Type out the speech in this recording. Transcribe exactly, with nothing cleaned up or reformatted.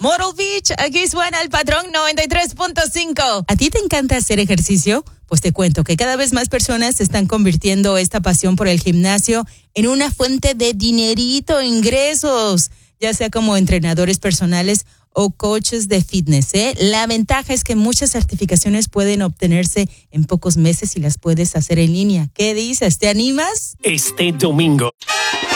Myrtle Beach, aquí suena el Patrón noventa y tres punto cinco. ¿A ti te encanta hacer ejercicio? Pues te cuento que cada vez más personas están convirtiendo esta pasión por el gimnasio en una fuente de dinerito, ingresos, ya sea como entrenadores personales o coaches de fitness, ¿eh? La ventaja es que muchas certificaciones pueden obtenerse en pocos meses y las puedes hacer en línea. ¿Qué dices? ¿Te animas? Este domingo.